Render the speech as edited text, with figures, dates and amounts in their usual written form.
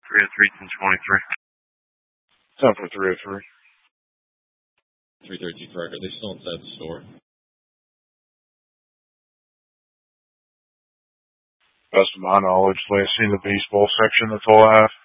303-1023. Time for 303. 332 correct. Are they still inside the store? Best of my knowledge, last seen the baseball section, that's all I have.